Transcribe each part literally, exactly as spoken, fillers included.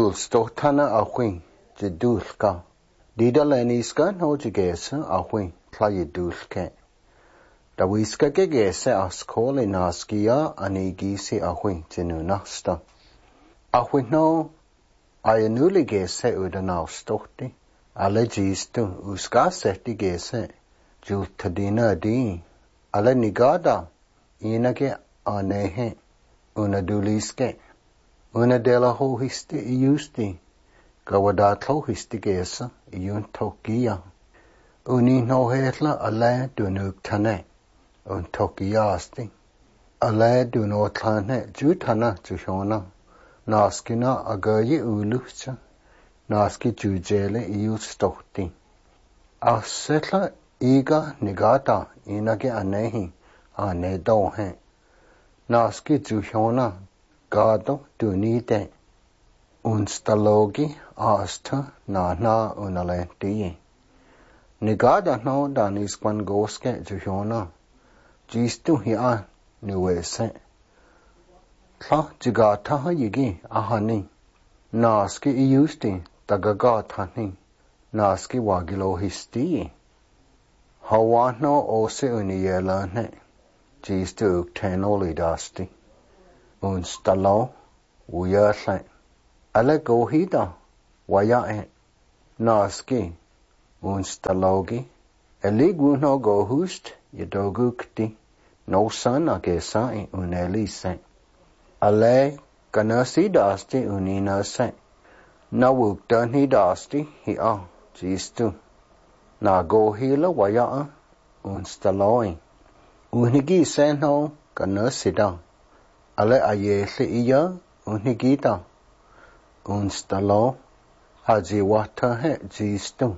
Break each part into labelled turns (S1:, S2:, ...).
S1: Jul stohtana ahwin, jedulka. Dida leniska no jegesa ahwin, tlayedulke. Dawiska gegese askole naskia anigisi ahwin jenunasta. Ahwin no ayanuli gese udana stohti. Ale jistu uska sehti gese. Jul tadina di. Ale nigada inage anehe. Una duliske. Una dela ho histi iusti. Gawadat ho histi gesa iun tokia. Uni no hetla ale dunuk tane. Un tokiasti. Ale duno tane jutana juhona. Naskina agayi ulucha. Naski jujele ius stohti. Asetla iga nigata inage anehi ane dohe. Naski juhona gado dunite. Unstalogi asta na na unalenti. Nigada no danis kwan goske juhona. Jistu hiya nuwese. Tla jigata yigi ahani. Naski iusti tagagatani. Naski wagilo histi. Hawano ose uniyelane. Jistu uktenoli dasti. Unstalo uyerle. Ale gohida wayae. Naski unstalogi. Eligu no gohust yedogukti. No san agesai unelise. Ale kanasi dasti uninase. Nawukdani dasti hiya jistu. Na gohila wayaa unstaloi. Unigi senho kanasida. Ale ayeshe iya unigita. Unstalo hajiwata he jistu.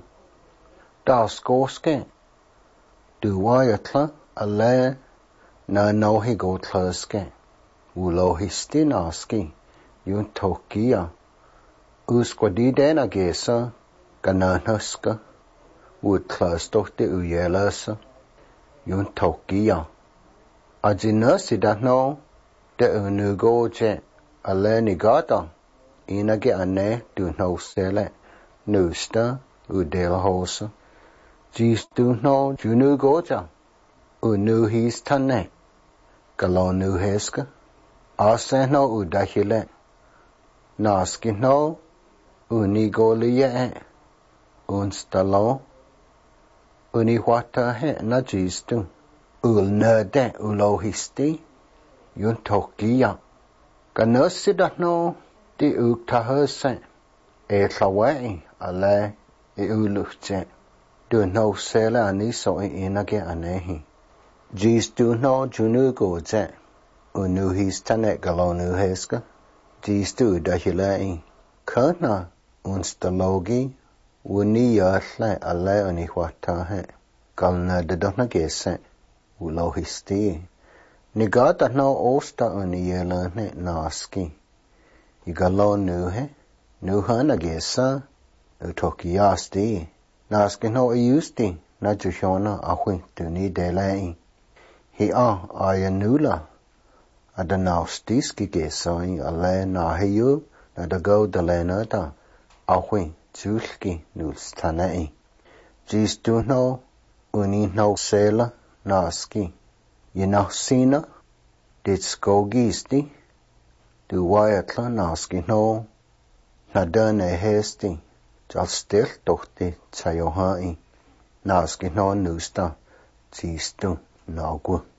S1: Daskoske. Duwayatla ale na nohi gotlaske. Ulohisti naski. Yun tokia. Uskwadidena gesa. Gananaska. Utlastohte uyelasa. Yun tokia. Ajinasida no. De unugoje. Ale nigata. Inage ane du no sele. Nusta udelhosa. Jistu no junugoja. Unuhis tane. Galonuheska. Ase no udahile. Naski no unigoliye. Unstalo. Uniwata he na jistu. Ulnede ulohisti. Yun tokia. Ganasida no di uktahase. E tlawai ale e uluche. Du no sele aniso e inage anehi. Jistu no junugoje. Unuhis tane galonuheska. Jistu dahilei. Kana unstalogi. Uniyasle ale uniwatahe. Galna dedona gese. Ulohisti. Nigata no osta uniyelane naski. Igalo nuhe. Nuhana gesa. Utokiasti. Naski no iusti. Na jushona ahwi duni delei. Hiya ayanula. Adanaustiski gesai ale nahiyu. Nadago dalenata. Ahwi julki nulstanei. Jistu no. Uni no sela naski. Yinahsina. Ditskogisti. Duwayatla naski no. Nadane hesti. Jalstil tohti tayohai. Naski no nusta. Jistu nagu.